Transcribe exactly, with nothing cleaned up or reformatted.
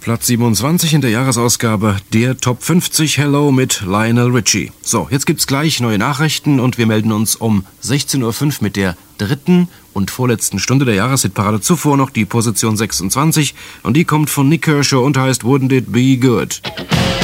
Platz siebenundzwanzig in der Jahresausgabe der Top fünfzig Hello mit Lionel Richie. So, jetzt gibt's gleich neue Nachrichten und wir melden uns um sechzehn Uhr fünf mit der dritten und vorletzten Stunde der Jahreshitparade. Zuvor noch die Position sechsundzwanzig und die kommt von Nick Kershaw und heißt Wouldn't It Be Good.